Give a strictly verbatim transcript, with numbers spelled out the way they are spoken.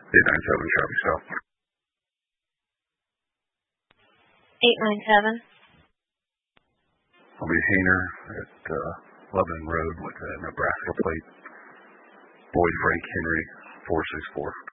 eight nine seven, Shelby South. eight nine seven. I'll be Hayner at uh, Lebanon Road with a Nebraska plate. Boyd Frank Henry, four six four.